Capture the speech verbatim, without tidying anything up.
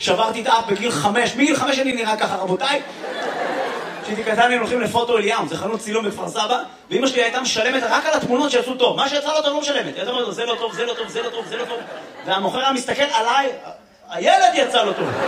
שברתי את האף בגיל חמש, מגיל חמש אני נראה ככה, רבותיי. כשהייתי קטן היינו הולכים לפוטו אליאם, זה חנות צילום בכפר סבא, ואמא שלי הייתה משלמת רק על התמונות שיצאו טוב. מה שיצא לא טוב לא משלמת. היא הייתה אומרת, זה לא טוב, זה לא טוב, זה לא טוב, זה לא טוב. והמוכר היה מסתכל עליי, הילד יצא לא טוב.